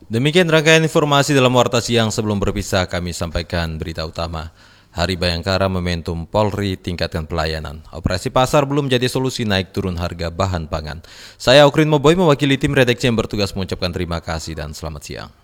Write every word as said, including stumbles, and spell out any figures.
Demikian rangkaian informasi dalam Warta Siang. Sebelum berpisah, kami sampaikan berita utama. Hari Bayangkara momentum Polri tingkatkan pelayanan. Operasi pasar belum jadi solusi naik turun harga bahan pangan. Saya Okrin Moboy mewakili tim redaksi yang bertugas mengucapkan terima kasih dan selamat siang.